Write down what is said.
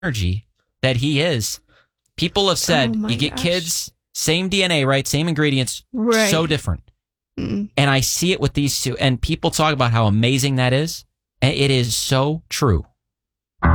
energy that he is. People have said, you get kids, same DNA, right? Same ingredients, so different. And I see it with these two, and people talk about how amazing that is. And it is so true.